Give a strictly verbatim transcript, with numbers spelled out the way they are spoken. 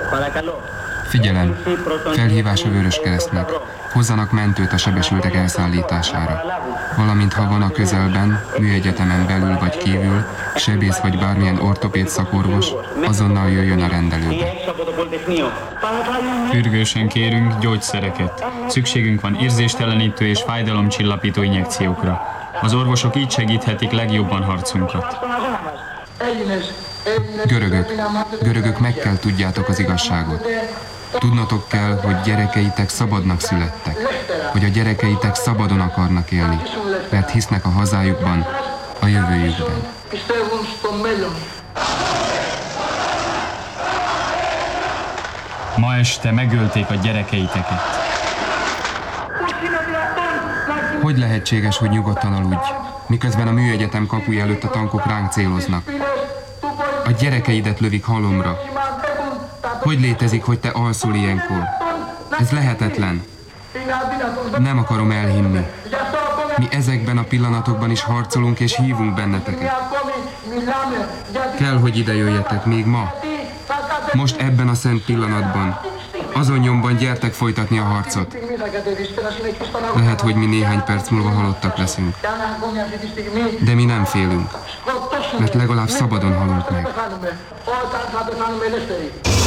Figyelem! Felhívás a Vöröskeresztnek. Hozzanak mentőt a sebesültek elszállítására. Valamint ha van a közelben, műegyetemen belül vagy kívül, sebész vagy bármilyen ortopéd szakorvos, azonnal jöjjön a rendelőbe. Sürgősen kérünk gyógyszereket. Szükségünk van érzéstelenítő és fájdalomcsillapító injekciókra. Az orvosok így segíthetik legjobban harcunkat. Görögök, görögök, meg kell tudjátok az igazságot. Tudnotok kell, hogy gyerekeitek szabadnak születtek, hogy a gyerekeitek szabadon akarnak élni, mert hisznek a hazájukban, a jövőjükben. Ma este megölték a gyerekeiteket. Hogy lehetséges, hogy nyugodtan aludj, miközben a műegyetem kapuja előtt a tankok ránk céloznak? A gyerekeidet lövik halomra. Hogy létezik, hogy te alszol ilyenkor? Ez lehetetlen. Nem akarom elhinni. Mi ezekben a pillanatokban is harcolunk és hívunk benneteket. Kell, hogy ide jöjjetek még ma. Most ebben a szent pillanatban. Azon nyomban gyertek folytatni a harcot. Lehet, hogy mi néhány perc múlva halottak leszünk. De mi nem félünk. Mert legalább szabadon halunk meg.